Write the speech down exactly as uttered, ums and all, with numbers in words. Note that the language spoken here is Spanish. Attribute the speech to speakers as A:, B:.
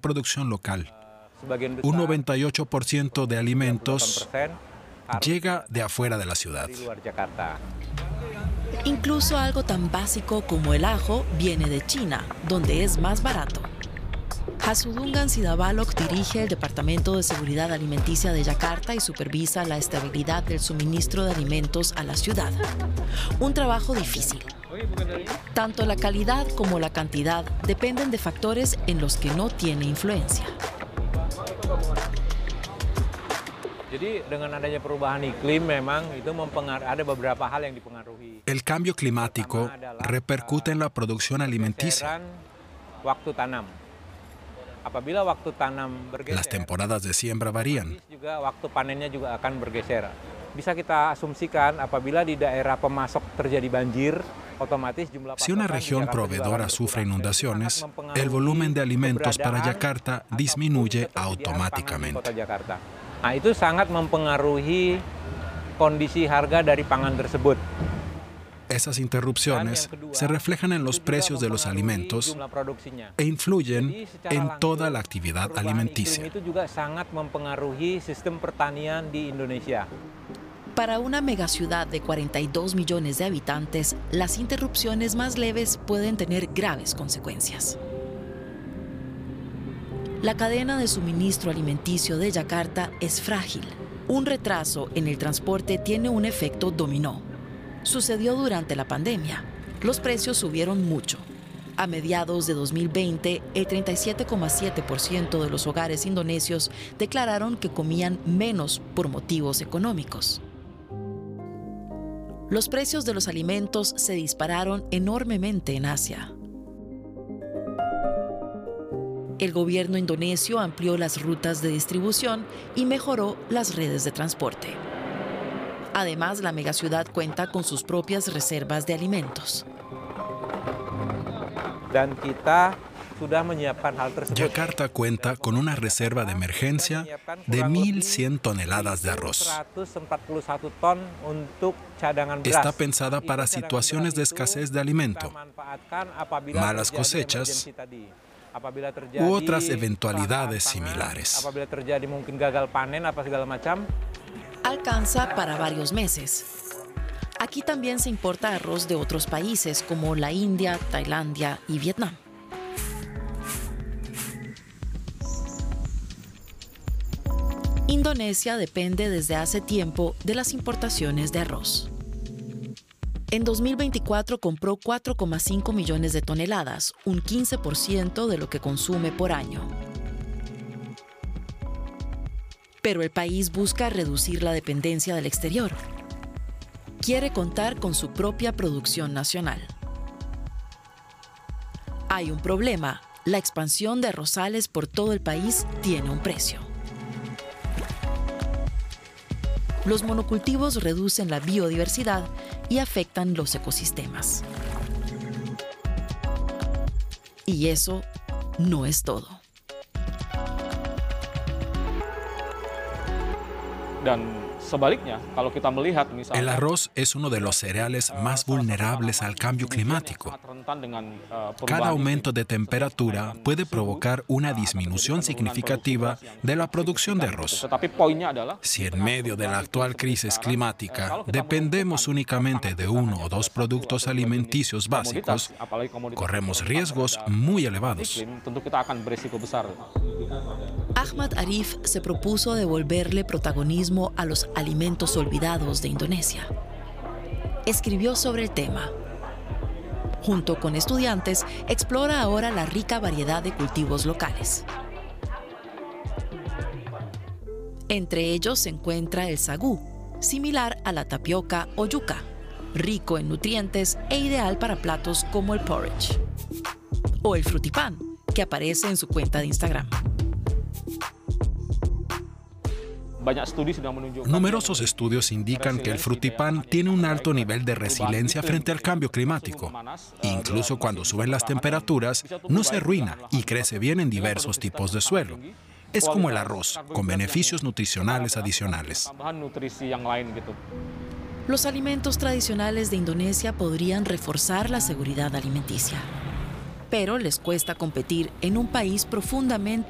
A: producción local. Un noventa y ocho por ciento de alimentos llega de afuera de la ciudad.
B: Incluso algo tan básico como el ajo viene de China, donde es más barato. Hasudungan Sidabalok dirige el Departamento de Seguridad Alimenticia de Yakarta y supervisa la estabilidad del suministro de alimentos a la ciudad. Un trabajo difícil. Tanto la calidad como la cantidad dependen de factores en los que no tiene influencia.
A: El cambio climático repercute en la producción alimenticia. Las temporadas de siembra varían. Si una región proveedora sufre inundaciones, el volumen de alimentos para Yakarta disminuye automáticamente.
C: Itu sangat mempengaruhi kondisi harga dari pangan tersebut.
A: Esas interrupciones se reflejan en los precios de los alimentos e influyen en toda la actividad alimenticia.
C: Itu juga sangat mempengaruhi sistem pertanian di Indonesia.
B: Para una megaciudad de cuarenta y dos millones de habitantes, las interrupciones más leves pueden tener graves consecuencias. La cadena de suministro alimenticio de Yakarta es frágil. Un retraso en el transporte tiene un efecto dominó. Sucedió durante la pandemia. Los precios subieron mucho. A mediados de dos mil veinte, el treinta y siete coma siete por ciento de los hogares indonesios declararon que comían menos por motivos económicos. Los precios de los alimentos se dispararon enormemente en Asia. El gobierno indonesio amplió las rutas de distribución y mejoró las redes de transporte. Además, la megaciudad cuenta con sus propias reservas de alimentos.
C: Dan kita sudah menyiapkan hal tersebut.
A: Yakarta cuenta con una reserva de emergencia de mil cien toneladas de arroz. Está pensada para situaciones de escasez de alimento, malas cosechas u otras eventualidades similares.
B: Alcanza para varios meses. Aquí también se importa arroz de otros países como la India, Tailandia y Vietnam. Indonesia depende desde hace tiempo de las importaciones de arroz. En dos mil veinticuatro compró cuatro coma cinco millones de toneladas, un quince por ciento de lo que consume por año. Pero el país busca reducir la dependencia del exterior. Quiere contar con su propia producción nacional. Hay un problema. La expansión de arrozales por todo el país tiene un precio. Los monocultivos reducen la biodiversidad y afectan los ecosistemas. Y eso no es todo.
D: Dan sebaliknya, kalau kita melihat misalnya,
A: el arroz es uno de los cereales más vulnerables al cambio climático. Cada aumento de temperatura puede provocar una disminución significativa de la producción de arroz. Si en medio de la actual crisis climática dependemos únicamente de uno o dos productos alimenticios básicos, corremos riesgos muy elevados.
B: Ahmad Arif se propuso devolverle protagonismo a los alimentos olvidados de Indonesia. Escribió sobre el tema. Junto con estudiantes, explora ahora la rica variedad de cultivos locales. Entre ellos se encuentra el sagú, similar a la tapioca o yuca, rico en nutrientes e ideal para platos como el porridge. O el frutipán, que aparece en su cuenta de Instagram.
A: Numerosos estudios indican que el frutipán tiene un alto nivel de resiliencia frente al cambio climático. Incluso cuando suben las temperaturas, no se arruina y crece bien en diversos tipos de suelo. Es como el arroz, con beneficios nutricionales adicionales.
B: Los alimentos tradicionales de Indonesia podrían reforzar la seguridad alimenticia, pero les cuesta competir en un país profundamente